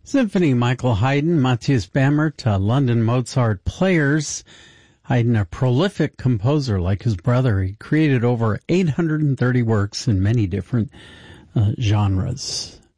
Symphony, Michael Haydn, Matthias Bamert, London Mozart players. Haydn, a prolific composer like his brother, he created over 830 works in many different genres.